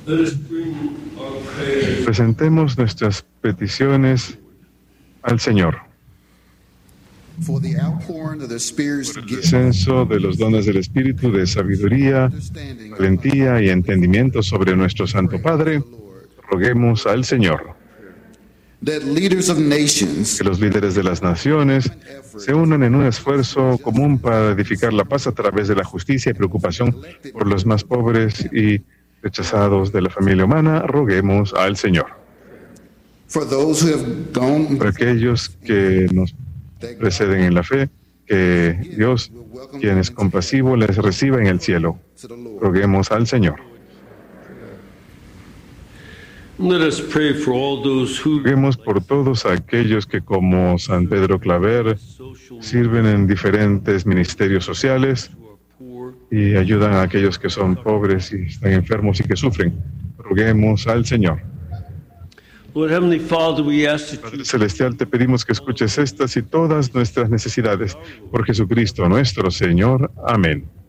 Presentemos nuestras peticiones al Señor. Por el descenso de los dones del Espíritu de sabiduría, valentía y entendimiento sobre nuestro Santo Padre, roguemos al Señor. Que los líderes de las naciones se unan en un esfuerzo común para edificar la paz a través de la justicia y preocupación por los más pobres y rechazados de la familia humana, roguemos al Señor. Para aquellos que nos preceden en la fe, que Dios, quien es compasivo, les reciba en el cielo. Roguemos al Señor. Roguemos por todos aquellos que, como San Pedro Claver, sirven en diferentes ministerios sociales y ayudan a aquellos que son pobres y están enfermos y que sufren. Roguemos al Señor. Padre Celestial, te pedimos que escuches estas y todas nuestras necesidades. Por Jesucristo nuestro Señor. Amén.